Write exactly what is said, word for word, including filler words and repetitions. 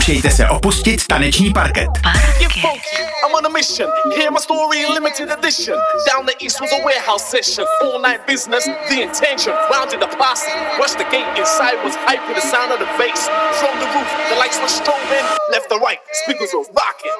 Nepokoušejte se opustit taneční parket. Get funky, I'm on a mission. Hear my story in limited edition. Down the east was a warehouse session. All night business, the intention. Rounded the posse. Rushed the gate, inside was hype with the sound of the bass. From the roof, the lights were strobing. Left to right, speakers were rocking.